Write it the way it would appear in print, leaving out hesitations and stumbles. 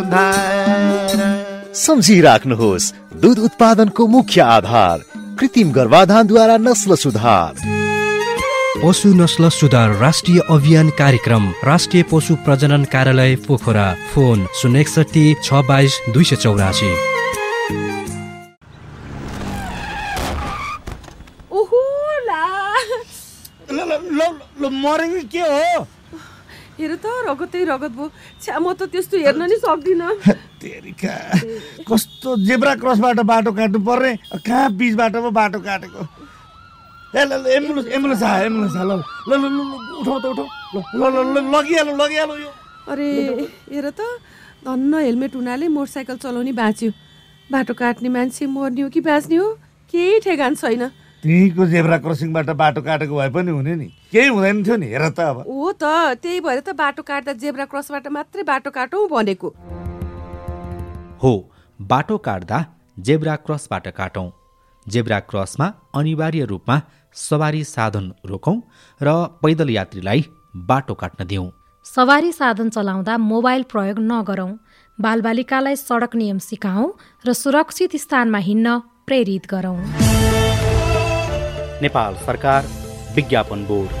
सम्झिराख्नुहोस्, दूध उत्पादनको मुख्य आधार कृत्रिम गर्भाधानद्वारा नस्ल सुधार। पशु नस्ल सुधार राष्ट्रिय अभियान कार्यक्रम राष्ट्रिय पशु प्रजनन कार्यालय पोखरा। फोन 061 622 284। मरेको के हो? हेर त रगतै रगत भयो। छ्या म त त्यस्तो हेर्न नि सक्दिनँ। तेरिका कस्तो जेब्रा क्रसबाट बाटो काट्नु पर्ने, कहाँ बिचबाट पो बाटो काटेको। ए ल एम्बुलेन्स आयो। ल उठाउ त उठाउ। ल लगिहाल्नु यो। अरे हेर त धन्न हेलमेट हुनाले मोटरसाइकल चलाउने बाँच्यो। बाटो काट्ने मान्छे मर्ने हो कि बाँच्ने हो केही ठेगान छैन। त्यहीँको जेब्रा क्रसिङबाट बाटो काटेको भए पनि हुने नि, केही हुँदैन थियो नि। हेर त अब हो त त्यही भएर त बाटो काट्दा जेब्रा क्रसबाट मात्रै बाटो काटौँ भनेको हो। बाटो काट्दा जेब्रा क्रसबाट काटौँ। जेब्रा क्रसमा अनिवार्य रूपमा सवारी साधन रोकौं र पैदल यात्रीलाई बाटो काट्न दिउँ। सवारी साधन चलाउँदा मोबाइल प्रयोग नगरौं। बालबालिकालाई सडक नियम सिकाऊं र सुरक्षित स्थानमा हिँड्न प्रेरित गरौं। नेपाल सरकार विज्ञापन बोर्ड।